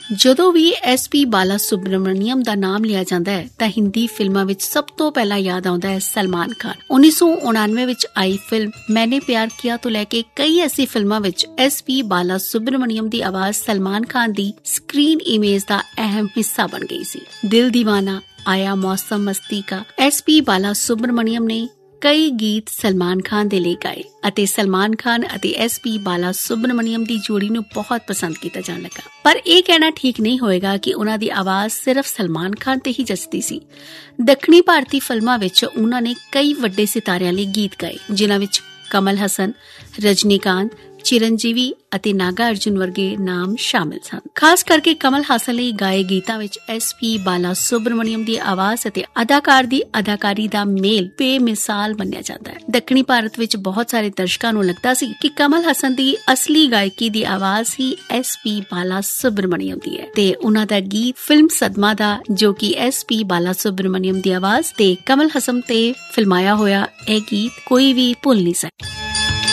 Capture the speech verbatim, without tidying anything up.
ਜਦੋਂ ਵੀ S P ਬਾਲਾ ਸੁਬਰਾਮਣੀਅਮ ਦਾ ਨਾਮ ਲਿਆ ਜਾਂਦਾ ਹੈ ਤਾਂ ਹਿੰਦੀ ਫਿਲਮਾਂ ਵਿੱਚ ਸਭ ਤੋਂ ਪਹਿਲਾਂ ਯਾਦ ਆਉਂਦਾ ਹੈ ਸਲਮਾਨ ਖਾਨ। ਉੱਨੀ ਸੌ ਉਣਾਨਵੇਂ ਵਿੱਚ ਆਈ ਫਿਲਮ ਮੈਨੇ ਪਿਆਰ ਕੀਆ ਤੋਂ ਲੈ ਕੇ ਕਈ ਐਸੀ ਫਿਲਮਾਂ ਵਿੱਚ ਐਸ ਪੀ ਬਾਲਾ ਸੁਬਰਾਮਣੀਅਮ ਦੀ ਆਵਾਜ਼ ਸਲਮਾਨ ਖਾਨ ਦੀ ਸਕਰੀਨ ਇਮੇਜ ਦਾ ਅਹਿਮ ਹਿੱਸਾ ਬਣ ਗਈ ਸੀ। ਦਿਲ ਦੀਵਾਨਾ, ਆਇਆ ਮੌਸਮ ਮਸਤੀ ਕਾ, ਐਸ ਪੀ ਬਾਲਾ ਸੁਬਰਾਮਣੀਅਮ ਨੇ ਕਈ ਗੀਤ ਸਲਮਾਨ ਖਾਨ ਦੇ ਲਈ ਗਾਏ ਅਤੇ ਸਲਮਾਨ ਖਾਨ ਅਤੇ ਐਸ ਪੀ ਬਾਲਾ ਸੁਬਰਾਮਣੀਅਮ ਦੀ ਜੋੜੀ ਨੂੰ ਬਹੁਤ ਪਸੰਦ ਕੀਤਾ ਜਾਣ ਲੱਗਾ। ਪਰ ਇਹ ਕਹਿਣਾ ਠੀਕ ਨਹੀਂ ਹੋਏਗਾ ਕਿ ਉਹਨਾਂ ਦੀ ਆਵਾਜ਼ ਸਿਰਫ ਸਲਮਾਨ ਖਾਨ ਤੇ ਹੀ ਜੱਚਦੀ ਸੀ। ਦੱਖਣੀ ਭਾਰਤੀ ਫਿਲਮਾਂ ਵਿੱਚ ਉਹਨਾਂ ਨੇ ਕਈ ਵੱਡੇ ਸਿਤਾਰਿਆਂ ਲਈ ਗੀਤ ਗਾਏ, ਜਿਨ੍ਹਾਂ ਵਿੱਚ ਕਮਲ ਹਸਨ, ਰਜਨੀਕਾਂਤ, ਚਿਰੰਜੀਵੀ ਅਤੇ ਨਾਗਾ ਅਰਜੁਨ ਵਰਗੇ ਨਾਮ ਸ਼ਾਮਿਲ ਸਨ। ਖਾਸ ਕਰਕੇ ਕਮਲ ਹਾਸਨ ਲਈ ਗਾਏ ਗੀਤਾਂ ਵਿੱਚ ਐਸ ਪੀ ਬਾਲਾ ਸੁਬਰਾਮਣੀਅਮ ਦੀ ਆਵਾਜ਼ ਅਤੇ ਅਦਾਕਾਰ ਦੀ ਅਦਾਕਾਰੀ ਦਾ ਮੇਲ ਬੇਮਿਸਾਲ ਮੰਨਿਆ ਜਾਂਦਾ ਹੈ। ਦੱਖਣੀ ਭਾਰਤ ਵਿੱਚ ਬਹੁਤ ਸਾਰੇ ਦਰਸ਼ਕਾਂ ਨੂੰ ਲੱਗਦਾ ਸੀ ਕਿ ਕਮਲ ਹਸਨ ਦੀ ਅਸਲੀ ਗਾਇਕੀ ਦੀ ਆਵਾਜ਼ ਹੀ ਐਸ ਪੀ ਬਾਲਾ ਸੁਬਰਾਮਣੀਅਮ ਦੀ ਹੈ ਤੇ ਉਹਨਾਂ ਦਾ ਗੀਤ ਫਿਲਮ ਸਦਮਾ ਦਾ, ਜੋ ਕਿ ਐਸ ਪੀ ਬਾਲਾ ਸੁਬਰਾਮਣੀਅਮ ਦੀ ਆਵਾਜ਼ ਤੇ ਕਮਲ ਹਸਨ ਤੇ ਫਿਲਮਾਇਆ ਹੋਇਆ ਇਹ ਗੀਤ ਕੋਈ ਵੀ ਭੁੱਲ ਨਹੀਂ ਸਕਦਾ।